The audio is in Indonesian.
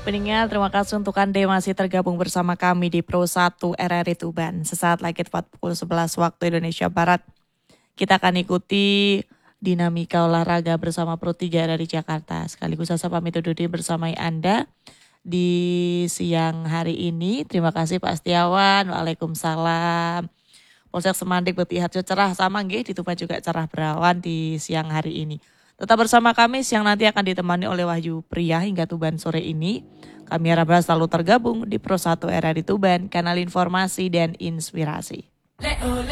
Pendengar, terima kasih untuk Anda yang masih tergabung bersama kami di Pro 1 RRI Tuban. Sesaat lagi tepat pukul 11 waktu Indonesia Barat. Kita akan ikuti dinamika olahraga bersama Pro 3 RRI Jakarta. Sekaligus saya pamit undur diri bersama Anda di siang hari ini. Terima kasih Pak Setiawan. Waalaikumsalam. Polsek Semandik Betihat cerah sama nggih, di Tuban juga cerah berawan di siang hari ini. Tetap bersama kami, siang nanti akan ditemani oleh Wahyu Pria hingga Tuban sore ini. Kami harap selalu tergabung di Pro 1 RRI Tuban, kanal informasi dan inspirasi.